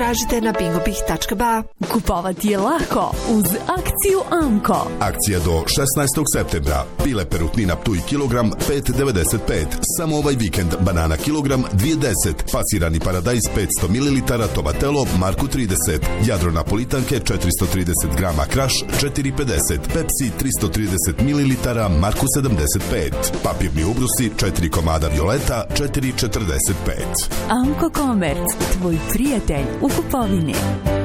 tražite na bingobih.ba. Kupovati je lako uz akciju Amko. Akcija do 16. septembra. Pile perutnina Ptuj kilogram 5,95. Samo ovaj vikend banana kilogram 2,10. Pasirani paradajz 500 ml Tomatelo Marku 30. Jadro napolitanke 430 grama Kraš 4,50. Pepsi 330 ml Marku 75. Papirni ubrusi 4 komada Violeta 4,45. Amko Komerc, tvoj prijatelj u kupovini.